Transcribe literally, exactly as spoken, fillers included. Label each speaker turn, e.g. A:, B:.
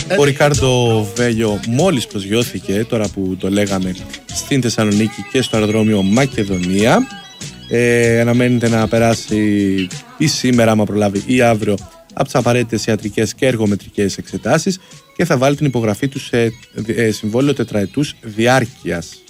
A: Ο Ρικάρντο Βέλιο μόλις προσγειώθηκε, τώρα που το λέγαμε, στην Θεσσαλονίκη και στο αεροδρόμιο Μακεδονία. Ε, αναμένεται να περάσει ή σήμερα, άμα προλάβει, ή αύριο από τις απαραίτητες ιατρικές και εργομετρικές εξετάσεις και θα βάλει την υπογραφή του σε συμβόλαιο τετραετούς διάρκειας.